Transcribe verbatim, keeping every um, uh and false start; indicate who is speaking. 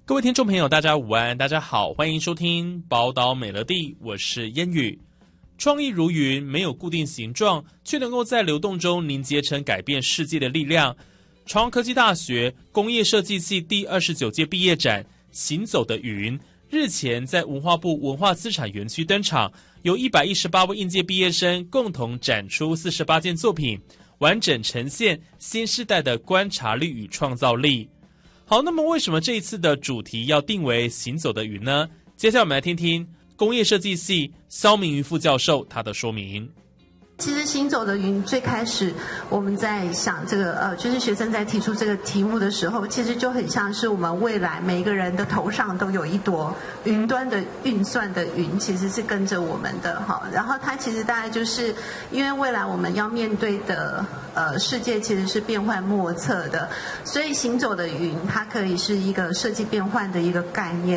Speaker 1: 各位听众朋友，大家午安，大家好，欢迎收听宝岛美乐地，我是烟雨。创意如云，没有固定形状，却能够在流动中凝结成改变世界的力量。朝阳科技大学工业设计系第二十九届毕业展《行走的云》日前在文化部文化资产园区登场，由一百一十八位应届毕业生共同展出四十八件作品，完整呈现新世代的观察力与创造力。好，那么为什么这一次的主题要定为行走的云呢？接下来我们来听听工业设计系肖明瑜副教授他的说明。
Speaker 2: 其实行走的云最开始我们在想这个呃，就是学生在提出这个题目的时候，其实就很像是我们未来每一个人的头上都有一朵云端的运算的云，其实是跟着我们的哈。然后它其实大概就是因为未来我们要面对的呃世界其实是变幻莫测的，所以行走的云它可以是一个设计变换的一个概念。